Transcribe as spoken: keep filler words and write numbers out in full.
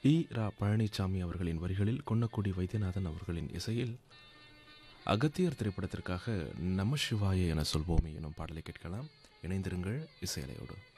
ஈ ரா பழனிசாமி அவர்களின் வரிகளில் கொன்னக்குடி வைத்தியநாதன் அவர்களின் இசையில் அகத்தியர் திரைப்படத்திற்காக நம சிவாய என சொல்வோமே எனும் பாடலை கேட்கலாம். இணைந்திருங்கள் இசையலையோடு.